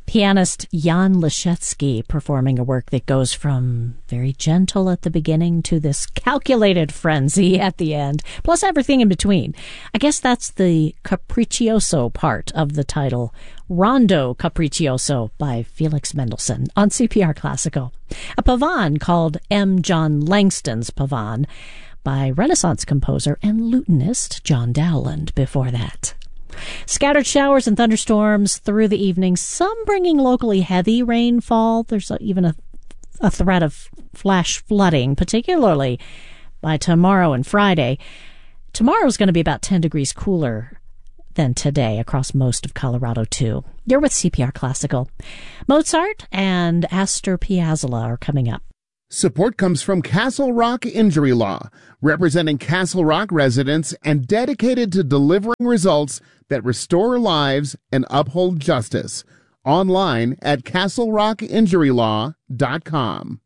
Pianist Jan Leszewski performing a work that goes from very gentle at the beginning to this calculated frenzy at the end, plus everything in between. I guess that's the capriccioso part of the title, Rondo Capriccioso by Felix Mendelssohn on CPR Classical. A pavane called M. John Langston's Pavane by Renaissance composer and lutenist John Dowland before that. Scattered showers and thunderstorms through the evening, some bringing locally heavy rainfall. There's even a threat of flash flooding, particularly by tomorrow and Friday. Tomorrow's going to be about 10 degrees cooler than today across most of Colorado, too. You're with CPR Classical. Mozart and Astor Piazzolla are coming up. Support comes from Castle Rock Injury Law, representing Castle Rock residents and dedicated to delivering results that restore lives and uphold justice. Online at castlerockinjurylaw.com.